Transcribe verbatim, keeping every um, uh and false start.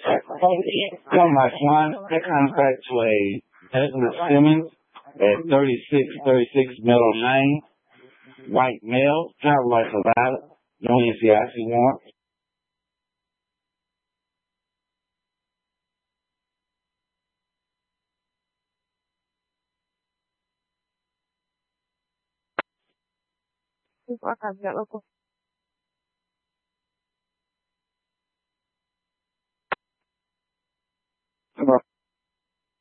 Come my son, that comes back to a Ezra Simmons at thirty-six thirty-six Meadow Lane, white male, driver license valid, no N C I C warrant. I've got local.